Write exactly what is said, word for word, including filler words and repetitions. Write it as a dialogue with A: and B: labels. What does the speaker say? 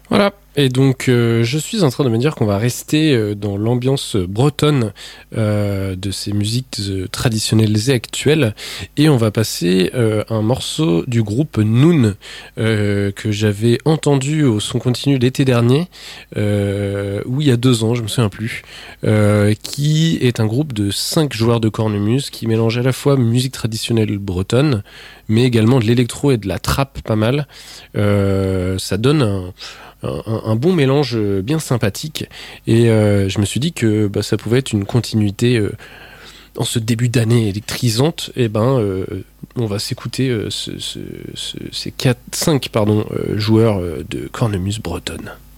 A: Voilà, et donc euh, je suis en train de me dire qu'on va rester euh, dans l'ambiance bretonne euh, de ces musiques euh, traditionnelles et actuelles, et on va passer euh, un morceau du groupe Noon euh, que j'avais entendu au son continu l'été dernier, euh, ou il y a deux ans, je me souviens plus, euh, qui est un groupe de cinq joueurs de cornemuse qui mélange à la fois musique traditionnelle bretonne, mais également de l'électro et de la trap pas mal. Euh, ça donne un un, un bon mélange bien sympathique et euh, je me suis dit que bah, ça pouvait être une continuité euh, en ce début d'année électrisante. Et ben euh, on va s'écouter euh, ce, ce, ce, ces quatre cinq pardon, euh, joueurs euh, de cornemuse bretonne.